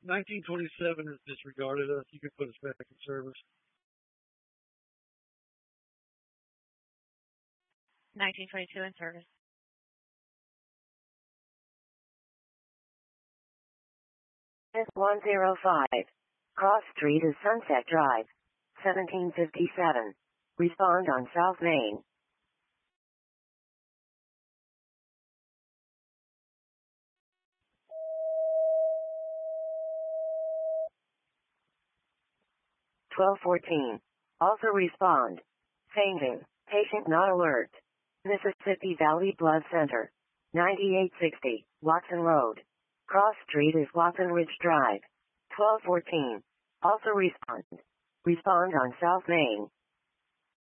1927 is disregarded. You can put us back in service. 1922 in service. Miss 105. Cross Street is Sunset Drive. 1757. Respond on South Main. (12:14). Also respond. Fainting. Patient not alert. Mississippi Valley Blood Center. 9860. Watson Road. Cross Street is Watson Ridge Drive. 12:14. Also respond. Respond on South Main.